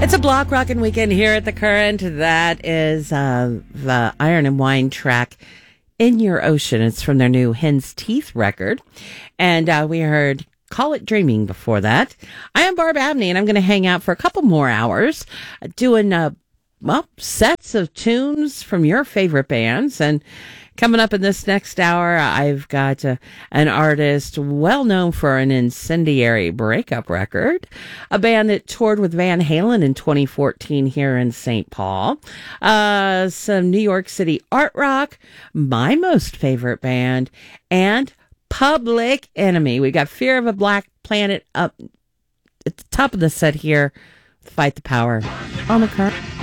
It's a block rockin' weekend here at The Current. That is the Iron and Wine track, In Your Ocean. It's from their new Hen's Teeth record. And we heard Call It Dreaming before that. I am Barb Abney, and I'm going to hang out for a couple more hours doing, sets of tunes from your favorite bands. And coming up in this next hour, I've got an artist well known for an incendiary breakup record, a band that toured with Van Halen in 2014 here in St. Paul, some New York City art rock, my most favorite band, and Public Enemy. We got Fear of a Black Planet up at the top of the set here. Fight the Power on The Current.